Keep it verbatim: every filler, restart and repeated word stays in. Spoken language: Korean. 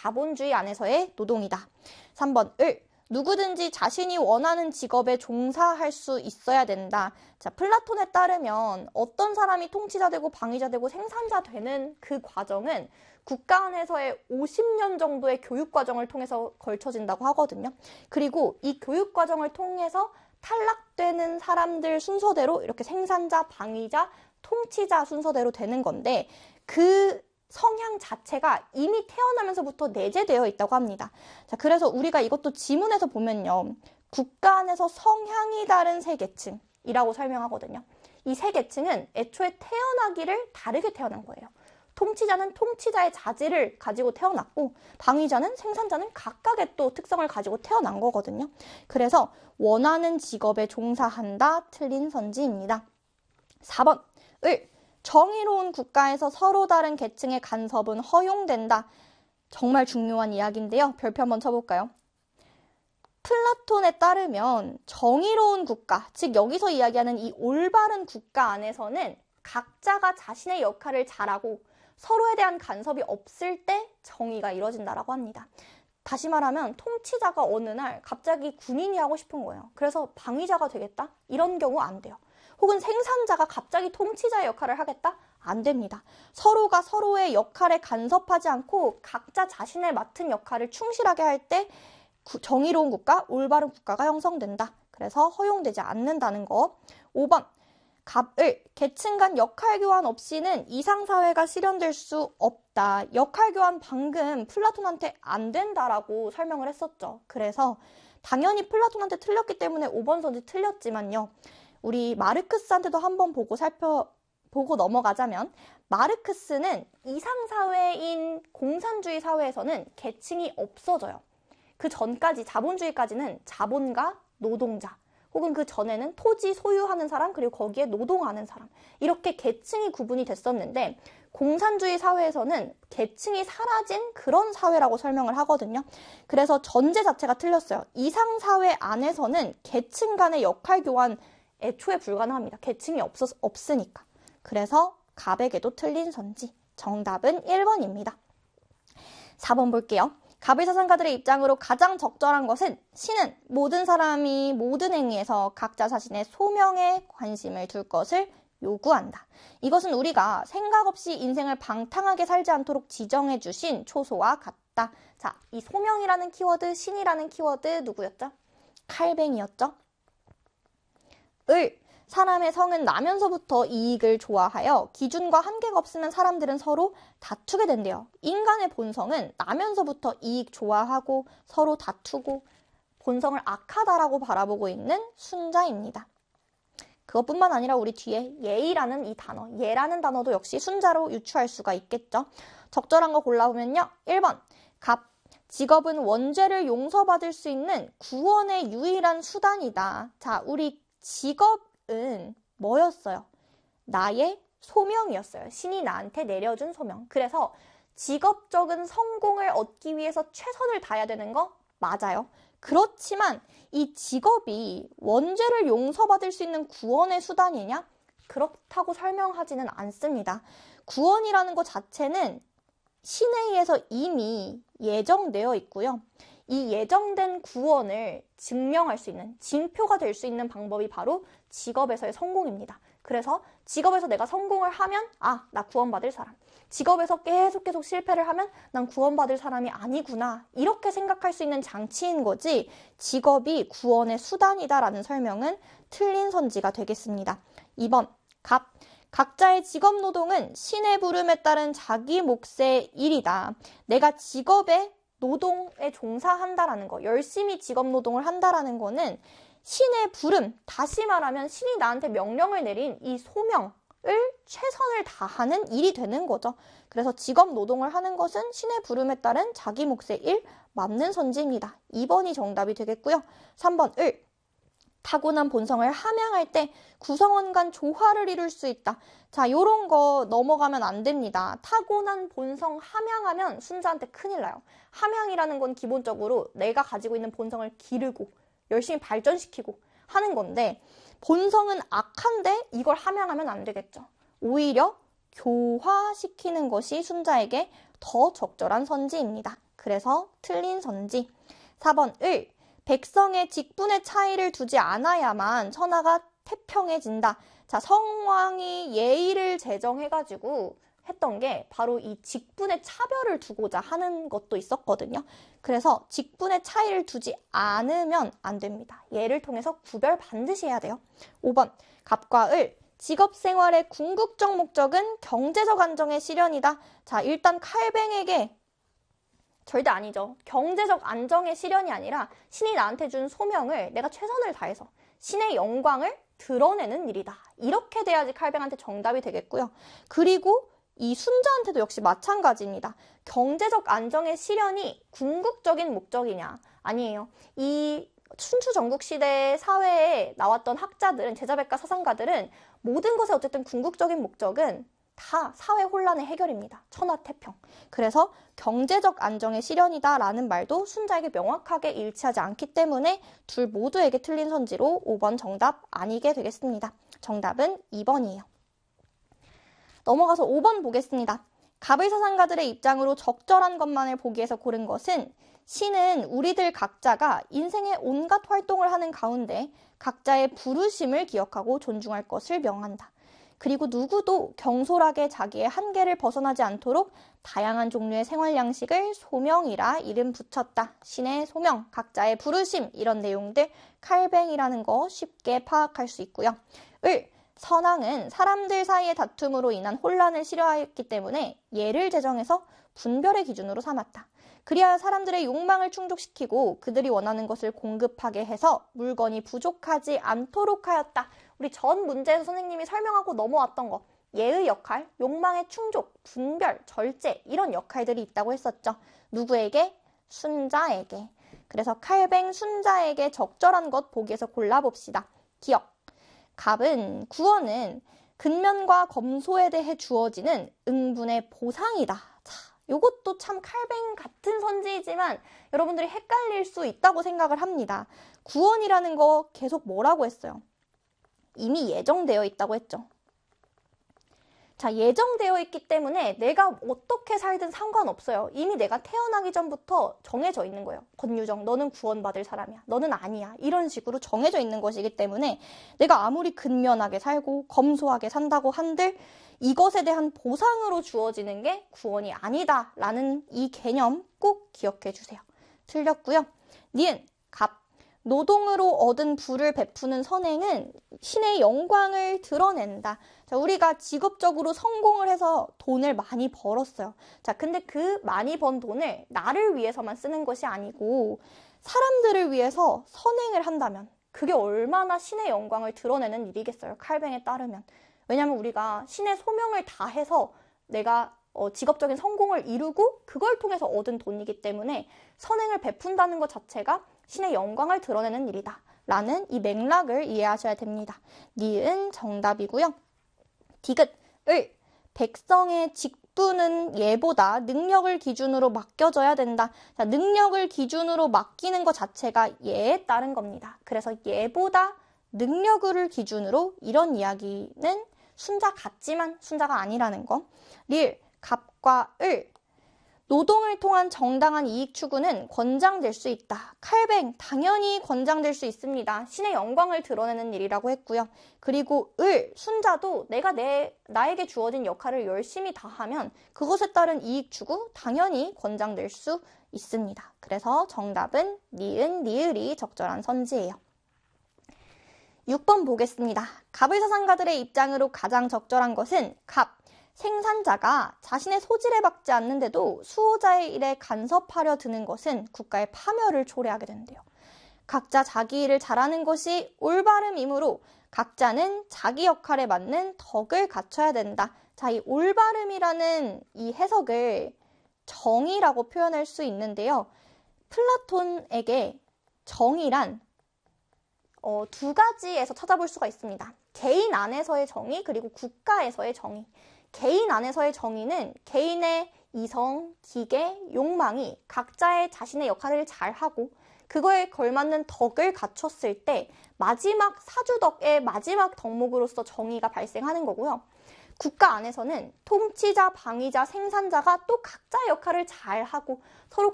자본주의 안에서의 노동이다. 삼 번 을. 누구든지 자신이 원하는 직업에 종사할 수 있어야 된다. 자, 플라톤에 따르면 어떤 사람이 통치자 되고 방위자 되고 생산자 되는 그 과정은 국가 안에서의 오십 년 정도의 교육 과정을 통해서 걸쳐진다고 하거든요. 그리고 이 교육 과정을 통해서 탈락되는 사람들 순서대로 이렇게 생산자, 방위자, 통치자 순서대로 되는 건데 그 성향 자체가 이미 태어나면서부터 내재되어 있다고 합니다. 자, 그래서 우리가 이것도 지문에서 보면요. 국가 안에서 성향이 다른 세 계층이라고 설명하거든요. 이 세 계층은 애초에 태어나기를 다르게 태어난 거예요. 통치자는 통치자의 자질을 가지고 태어났고 방위자는 생산자는 각각의 또 특성을 가지고 태어난 거거든요. 그래서 원하는 직업에 종사한다. 틀린 선지입니다. 사 번 을. 정의로운 국가에서 서로 다른 계층의 간섭은 허용된다. 정말 중요한 이야기인데요. 별표 한번 쳐볼까요? 플라톤에 따르면 정의로운 국가, 즉 여기서 이야기하는 이 올바른 국가 안에서는 각자가 자신의 역할을 잘하고 서로에 대한 간섭이 없을 때 정의가 이루어진다라고 합니다. 다시 말하면 통치자가 어느 날 갑자기 군인이 하고 싶은 거예요. 그래서 방위자가 되겠다? 이런 경우 안 돼요. 혹은 생산자가 갑자기 통치자의 역할을 하겠다? 안 됩니다. 서로가 서로의 역할에 간섭하지 않고 각자 자신의 맡은 역할을 충실하게 할 때 정의로운 국가, 올바른 국가가 형성된다. 그래서 허용되지 않는다는 거. 오 번 갑을. 계층 간 역할 교환 없이는 이상사회가 실현될 수 없다. 역할 교환 방금 플라톤한테 안 된다라고 설명을 했었죠. 그래서 당연히 플라톤한테 틀렸기 때문에 오 번 선지 틀렸지만요. 우리 마르크스한테도 한번 보고 살펴보고 넘어가자면 마르크스는 이상사회인 공산주의 사회에서는 계층이 없어져요. 그 전까지 자본주의까지는 자본가, 노동자 혹은 그 전에는 토지 소유하는 사람 그리고 거기에 노동하는 사람 이렇게 계층이 구분이 됐었는데 공산주의 사회에서는 계층이 사라진 그런 사회라고 설명을 하거든요. 그래서 전제 자체가 틀렸어요. 이상사회 안에서는 계층 간의 역할 교환 애초에 불가능합니다. 계층이 없어, 없으니까. 그래서 갑에게도 틀린 선지. 정답은 일 번입니다. 사 번 볼게요. 갑의 사상가들의 입장으로 가장 적절한 것은 신은 모든 사람이 모든 행위에서 각자 자신의 소명에 관심을 둘 것을 요구한다. 이것은 우리가 생각 없이 인생을 방탕하게 살지 않도록 지정해 주신 초소와 같다. 자, 이 소명이라는 키워드, 신이라는 키워드 누구였죠? 칼뱅이었죠? 을. 사람의 성은 나면서부터 이익을 좋아하여 기준과 한계가 없으면 사람들은 서로 다투게 된대요. 인간의 본성은 나면서부터 이익 좋아하고 서로 다투고 본성을 악하다라고 바라보고 있는 순자입니다. 그것뿐만 아니라 우리 뒤에 예의라는 이 단어, 예라는 단어도 역시 순자로 유추할 수가 있겠죠. 적절한 거 골라보면요. 일 번 갑. 직업은 원죄를 용서받을 수 있는 구원의 유일한 수단이다. 자, 우리 직업은 뭐였어요? 나의 소명이었어요. 신이 나한테 내려준 소명. 그래서 직업적인 성공을 얻기 위해서 최선을 다해야 되는 거 맞아요. 그렇지만 이 직업이 원죄를 용서받을 수 있는 구원의 수단이냐? 그렇다고 설명하지는 않습니다. 구원이라는 것 자체는 신에 의해서 이미 예정되어 있고요. 이 예정된 구원을 증명할 수 있는, 징표가 될 수 있는 방법이 바로 직업에서의 성공입니다. 그래서 직업에서 내가 성공을 하면 아, 나 구원받을 사람. 직업에서 계속 계속 실패를 하면 난 구원받을 사람이 아니구나. 이렇게 생각할 수 있는 장치인 거지 직업이 구원의 수단이다라는 설명은 틀린 선지가 되겠습니다. 이 번 갑. 각자의 직업 노동은 신의 부름에 따른 자기 몫의 일이다. 내가 직업에 노동에 종사한다라는 거, 열심히 직업 노동을 한다라는 거는 신의 부름, 다시 말하면 신이 나한테 명령을 내린 이 소명을 최선을 다하는 일이 되는 거죠. 그래서 직업 노동을 하는 것은 신의 부름에 따른 자기 몫의 일, 맞는 선지입니다. 이 번이 정답이 되겠고요. 삼 번 을. 타고난 본성을 함양할 때 구성원 간 조화를 이룰 수 있다. 자, 요런 거 넘어가면 안 됩니다. 타고난 본성 함양하면 순자한테 큰일 나요. 함양이라는 건 기본적으로 내가 가지고 있는 본성을 기르고 열심히 발전시키고 하는 건데 본성은 악한데 이걸 함양하면 안 되겠죠. 오히려 교화시키는 것이 순자에게 더 적절한 선지입니다. 그래서 틀린 선지. 사 번 을. 백성의 직분의 차이를 두지 않아야만 천하가 태평해진다. 자, 성왕이 예의를 제정해가지고 했던 게 바로 이 직분의 차별을 두고자 하는 것도 있었거든요. 그래서 직분의 차이를 두지 않으면 안 됩니다. 예를 통해서 구별 반드시 해야 돼요. 오 번 갑과 을. 직업생활의 궁극적 목적은 경제적 안정의 실현이다. 자, 일단 칼뱅에게 절대 아니죠. 경제적 안정의 실현이 아니라 신이 나한테 준 소명을 내가 최선을 다해서 신의 영광을 드러내는 일이다. 이렇게 돼야지 칼뱅한테 정답이 되겠고요. 그리고 이 순자한테도 역시 마찬가지입니다. 경제적 안정의 실현이 궁극적인 목적이냐? 아니에요. 이 춘추 전국시대 사회에 나왔던 학자들은, 제자백과 사상가들은 모든 것의 어쨌든 궁극적인 목적은 다 사회 혼란의 해결입니다. 천하태평. 그래서 경제적 안정의 실현이다 라는 말도 순자에게 명확하게 일치하지 않기 때문에 둘 모두에게 틀린 선지로 오 번 정답 아니게 되겠습니다. 정답은 이 번이에요. 넘어가서 오 번 보겠습니다. 갑의사상가들의 입장으로 적절한 것만을 보기 위해서 고른 것은 신은 우리들 각자가 인생의 온갖 활동을 하는 가운데 각자의 부르심을 기억하고 존중할 것을 명한다. 그리고 누구도 경솔하게 자기의 한계를 벗어나지 않도록 다양한 종류의 생활 양식을 소명이라 이름 붙였다. 신의 소명, 각자의 부르심 이런 내용들 칼뱅이라는 거 쉽게 파악할 수 있고요. 을, 선왕은 사람들 사이의 다툼으로 인한 혼란을 싫어하였기 때문에 예를 제정해서 분별의 기준으로 삼았다. 그리하여 사람들의 욕망을 충족시키고 그들이 원하는 것을 공급하게 해서 물건이 부족하지 않도록 하였다. 우리 전 문제에서 선생님이 설명하고 넘어왔던 거, 예의 역할, 욕망의 충족, 분별, 절제 이런 역할들이 있다고 했었죠. 누구에게? 순자에게. 그래서 칼뱅 순자에게 적절한 것 보기에서 골라봅시다. 기억. 갑은 구원은 근면과 검소에 대해 주어지는 응분의 보상이다. 자, 이것도 참 칼뱅 같은 선지이지만 여러분들이 헷갈릴 수 있다고 생각을 합니다. 구원이라는 거 계속 뭐라고 했어요? 이미 예정되어 있다고 했죠. 자, 예정되어 있기 때문에 내가 어떻게 살든 상관없어요. 이미 내가 태어나기 전부터 정해져 있는 거예요. 권유정, 너는 구원받을 사람이야. 너는 아니야. 이런 식으로 정해져 있는 것이기 때문에 내가 아무리 근면하게 살고 검소하게 산다고 한들 이것에 대한 보상으로 주어지는 게 구원이 아니다 라는 이 개념 꼭 기억해 주세요. 틀렸고요. 니은, 갑. 노동으로 얻은 부를 베푸는 선행은 신의 영광을 드러낸다. 자, 우리가 직업적으로 성공을 해서 돈을 많이 벌었어요. 자, 근데 그 많이 번 돈을 나를 위해서만 쓰는 것이 아니고 사람들을 위해서 선행을 한다면 그게 얼마나 신의 영광을 드러내는 일이겠어요. 칼뱅에 따르면. 왜냐하면 우리가 신의 소명을 다해서 내가 어, 직업적인 성공을 이루고 그걸 통해서 얻은 돈이기 때문에 선행을 베푼다는 것 자체가 신의 영광을 드러내는 일이다 라는 이 맥락을 이해하셔야 됩니다. 니은 정답이고요. 디귿, 을. 백성의 직분은 예보다 능력을 기준으로 맡겨져야 된다. 자, 능력을 기준으로 맡기는 것 자체가 예에 따른 겁니다. 그래서 예보다 능력을 기준으로 이런 이야기는 순자 같지만 순자가 아니라는 거. 릴, 갑과 을. 노동을 통한 정당한 이익 추구는 권장될 수 있다. 칼뱅, 당연히 권장될 수 있습니다. 신의 영광을 드러내는 일이라고 했고요. 그리고 을, 순자도 내가 내, 나에게 주어진 역할을 열심히 다하면 그것에 따른 이익 추구 당연히 권장될 수 있습니다. 그래서 정답은 니은, 니을이 적절한 선지예요. 육 번 보겠습니다. 갑의사상가들의 입장으로 가장 적절한 것은 갑. 생산자가 자신의 소질에 박지 않는데도 수호자의 일에 간섭하려 드는 것은 국가의 파멸을 초래하게 되는데요. 각자 자기 일을 잘하는 것이 올바름이므로 각자는 자기 역할에 맞는 덕을 갖춰야 된다. 자, 이 올바름이라는 이 해석을 정의라고 표현할 수 있는데요. 플라톤에게 정의란 어, 두 가지에서 찾아볼 수가 있습니다. 개인 안에서의 정의 그리고 국가에서의 정의. 개인 안에서의 정의는 개인의 이성, 기계, 욕망이 각자의 자신의 역할을 잘하고 그거에 걸맞는 덕을 갖췄을 때 마지막 사주덕의 마지막 덕목으로서 정의가 발생하는 거고요. 국가 안에서는 통치자, 방위자, 생산자가 또 각자의 역할을 잘하고 서로